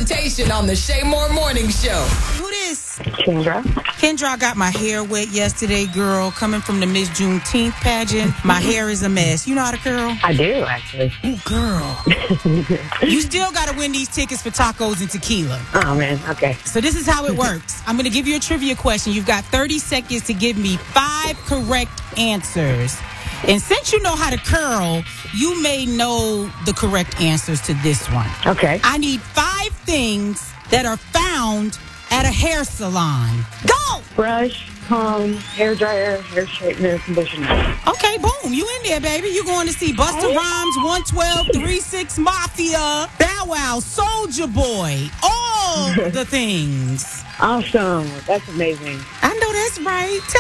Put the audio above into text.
presentation on the Shay Moore Morning Show. Who this? Kendra. Kendra, I got my hair wet yesterday, girl. Coming from the Miss Juneteenth pageant, my hair is a mess. You know how to curl? I do, actually. Ooh, girl. You still got to win these tickets for tacos and tequila. Oh, man. Okay. So this is how it works. I'm going to give you a trivia question. You've got 30 seconds to give me 5 correct answers. And since you know how to curl, you may know the correct answers to this one. Okay. I need 5 things that are found at a hair salon. Go! Brush, comb, hair dryer, hair straightener, conditioner. Okay, boom. You in there, baby. You going to see Busta Rhymes, 112, 3-6 Mafia, Bow Wow, Soulja Boy, all the things. Awesome. That's amazing. I know that's right. Tell